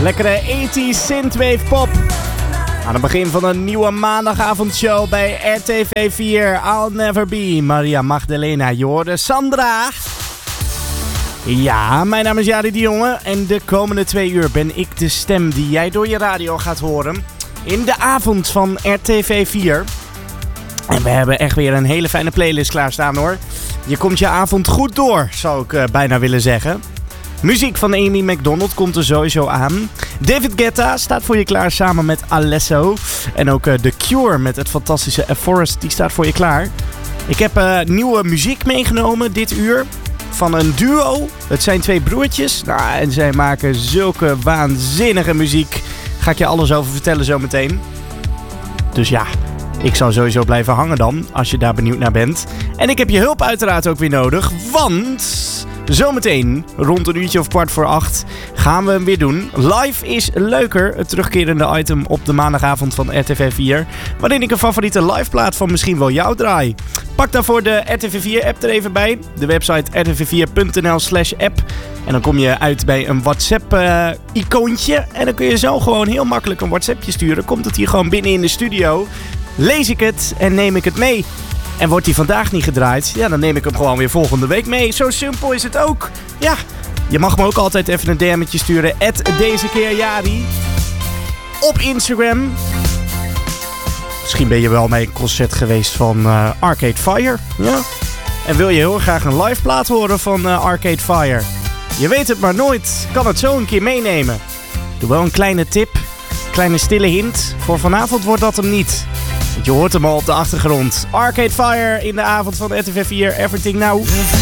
Lekkere 80s synthwave pop. Aan het begin van een nieuwe maandagavondshow bij RTV 4. I'll Never Be. Maria Magdalena, je hoorde Sandra. Ja, mijn naam is Jari de Jonge. En de komende 2 uur ben ik de stem die jij door je radio gaat horen. In de avond van RTV 4. En we hebben echt weer een hele fijne playlist klaarstaan hoor. Je komt je avond goed door, zou ik bijna willen zeggen. Muziek van Amy McDonald komt er sowieso aan. David Guetta staat voor je klaar samen met Alesso. En ook The Cure met het fantastische A Forest, die staat voor je klaar. Ik heb nieuwe muziek meegenomen dit uur. Van een duo. Het zijn 2 broertjes. Nou, en zij maken zulke waanzinnige muziek. Ga ik je alles over vertellen zometeen. Dus ja, ik zal sowieso blijven hangen dan, als je daar benieuwd naar bent. En ik heb je hulp uiteraard ook weer nodig, want zometeen, rond een uurtje of 7:15, gaan we hem weer doen. Live is leuker, het terugkerende item op de maandagavond van RTV 4, waarin ik een favoriete liveplaat van misschien wel jou draai. Pak daarvoor de RTV 4 app er even bij, de website rtv4.nl/app. En dan kom je uit bij een WhatsApp-icoontje. En dan kun je zo gewoon heel makkelijk een WhatsAppje sturen. Komt het hier gewoon binnen in de studio. Lees ik het en neem ik het mee. En wordt die vandaag niet gedraaid, ja, dan neem ik hem gewoon weer volgende week mee. Zo simpel is het ook. Ja, je mag me ook altijd even een DM'tje sturen. @dezekeerjari op Instagram. Misschien ben je wel bij een concert geweest van Arcade Fire. Ja. En wil je heel graag een live plaat horen van Arcade Fire? Je weet het maar nooit. Kan het zo een keer meenemen. Doe wel een kleine tip. Kleine stille hint. Voor vanavond wordt dat hem niet. Want je hoort hem al op de achtergrond. Arcade Fire in de avond van RTV 4. Everything Now.